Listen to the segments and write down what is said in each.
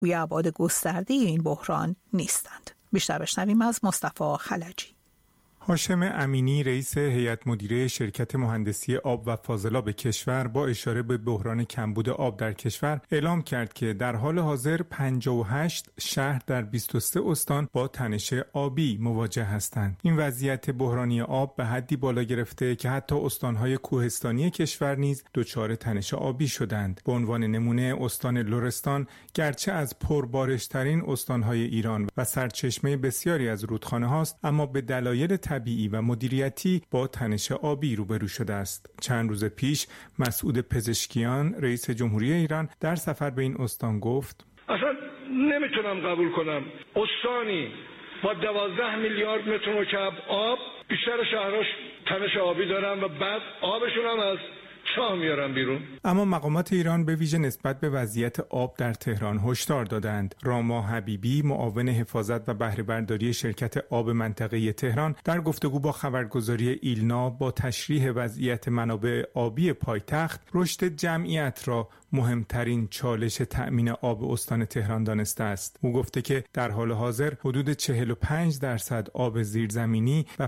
روی ابعاد گسترده این بحران نیستند. بیشتر بشنویم از مصطفی خلجی. هاشم امینی رئیس هیئت مدیره شرکت مهندسی آب و فاضلاب کشور با اشاره به بحران کمبود آب در کشور اعلام کرد که در حال حاضر 58 شهر در 23 استان با تنش آبی مواجه هستند. این وضعیت بحرانی آب به حدی بالا گرفته که حتی استانهای کوهستانی کشور نیز دچار تنش آبی شدند. به عنوان نمونه استان لرستان گرچه از پربارشترین استانهای ایران و سرچشمه بسیاری از رودخانه هاست، اما به دلایل طبیعی و مدیریتی با تنش آبی روبرو شده است. چند روز پیش مسعود پزشکیان رئیس جمهوری ایران در سفر به این استان گفت: اصلا نمیتونم قبول کنم استانی با 12 میلیارد متر مکعب آب بیشتر شهراش تنش آبی دارن و بعد آبشون هم از چاه میارن بیرون. اما مقامات ایران به ویژه نسبت به وضعیت آب در تهران هشدار دادند. راما حبیبی معاون حفاظت و بهره برداری شرکت آب منطقه تهران در گفتگو با خبرگزاری ایلنا با تشریح وضعیت منابع آبی پایتخت رشد جمعیت را مهمترین چالش تأمین آب استان تهران دانسته است. او گفته که در حال حاضر حدود 45% آب زیرزمینی و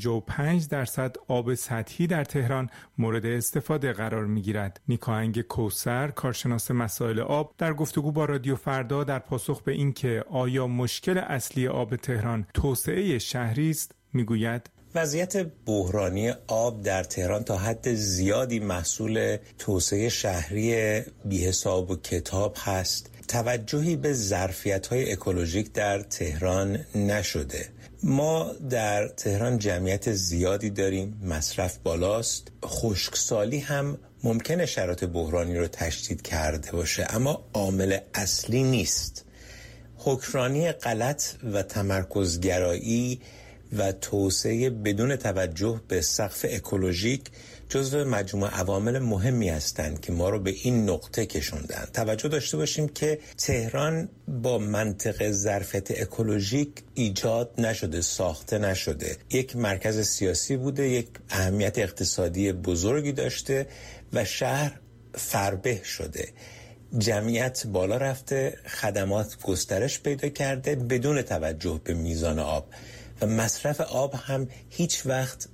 55% آب سطحی در تهران مورد استفاده قرار می‌گیرد. نیکاهنگ کوثر کارشناس مسائل آب در گفتگو با رادیو فردا در پاسخ به اینکه آیا مشکل اصلی آب تهران توسعه شهری است میگوید: وضعیت بحرانی آب در تهران تا حد زیادی محصول توسعه شهری بی‌حساب و کتاب هست. توجهی به ظرفیت‌های اکولوژیک در تهران نشده. ما در تهران جمعیت زیادی داریم، مصرف بالاست، خشکسالی هم ممکنه شرایط بحرانی رو تشدید کرده باشه، اما عامل اصلی نیست. حکمرانی غلط و تمرکزگرایی و توسعه بدون توجه به سقف اکولوژیک جزو مجموعه عوامل مهمی هستند که ما رو به این نقطه کشوندن. توجه داشته باشیم که تهران با منطق ظرفیت اکولوژیک ایجاد نشده، ساخته نشده. یک مرکز سیاسی بوده، یک اهمیت اقتصادی بزرگی داشته و شهر فربه شده. جمعیت بالا رفته، خدمات گسترش پیدا کرده بدون توجه به میزان آب و مصرف آب هم هیچ وقت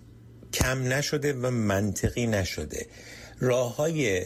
کم نشده و منطقی نشده. راه‌های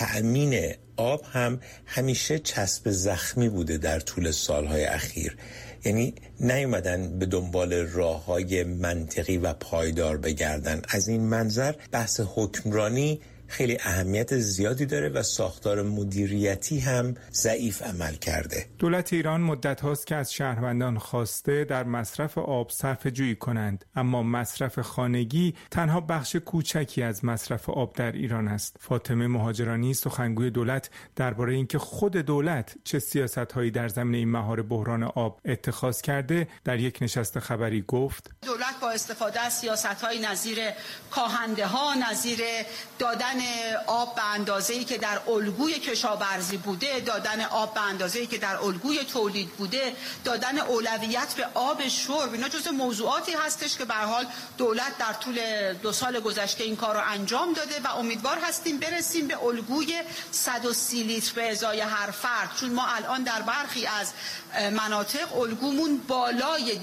تأمین آب هم همیشه چسب زخمی بوده در طول سالهای اخیر. یعنی نیومدن به دنبال راه‌های منطقی و پایدار بگردن. از این منظر بحث حکمرانی خیلی اهمیت زیادی داره و ساختار مدیریتی هم ضعیف عمل کرده. دولت ایران مدت هاست که از شهروندان خواسته در مصرف آب صرفه جویی کنند، اما مصرف خانگی تنها بخش کوچکی از مصرف آب در ایران است. فاطمه مهاجرانی سخنگوی دولت درباره اینکه خود دولت چه سیاست‌هایی در زمینه این مهار بحران آب اتخاذ کرده در یک نشست خبری گفت: دولت با استفاده از سیاست‌های نظیر کاهنده‌ها، نظیر دادن آب به اندازه‌ای که در الگوی کشاورزی بوده، دادن آب به اندازه‌ای که در الگوی تولید بوده، دادن اولویت به آب شرب، اینا جزو موضوعاتی هستش که به هر حال دولت در طول 2 سال گذشته این کار رو انجام داده و امیدوار هستیم برسیم به الگوی 130 لیتر به ازای هر فرد، چون ما الان در برخی از مناطق الگومون بالای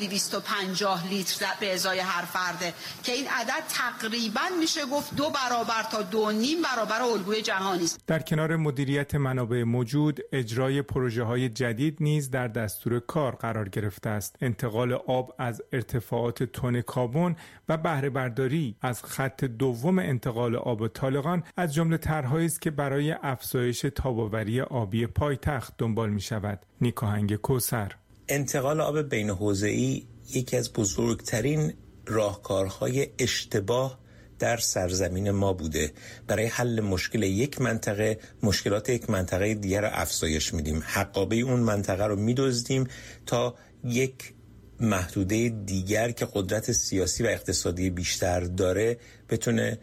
250 لیتر به ازای هر فرده که این عدد تقریبا میشه گفت 2 برابر تا 2.5 برابر الگوی جهانی است. در کنار مدیریت منابع موجود، اجرای پروژه‌های جدید نیز در دستور کار قرار گرفته است. انتقال آب از ارتفاعات تن کابون و بهره برداری از خط دوم انتقال آب طالقان از جمله طرح‌هایی است که برای افزایش تاب‌آوری آبی پایتخت دنبال می‌شود. نیکاهنگ کوثر: انتقال آب بین حوزه‌ای یکی از بزرگترین راهکارهای اشتباه در سرزمین ما بوده. برای حل مشکل یک منطقه، مشکلات یک منطقه دیگر را افزایش میدیم. حقابه اون منطقه رو میدزدیم تا یک محدوده دیگر که قدرت سیاسی و اقتصادی بیشتر داره بتونه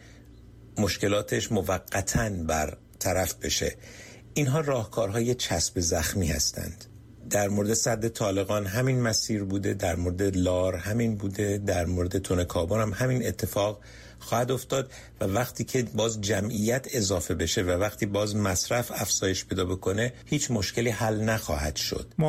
مشکلاتش موقتاً برطرف بشه. اینها راهکارهای چسب زخمی هستند. در مورد سد طالقان همین مسیر بوده، در مورد لار همین بوده، در مورد تن کابون هم همین اتفاق خواهد افتاد و وقتی که باز جمعیت اضافه بشه و وقتی باز مصرف افزایش پیدا بکنه هیچ مشکلی حل نخواهد شد.